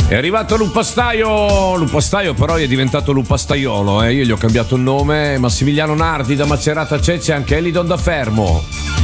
È arrivato Lupastaio però è diventato Lupastaiolo, io gli ho cambiato il nome. Massimiliano Nardi da Macerata Cece, anche Elidon da Fermo.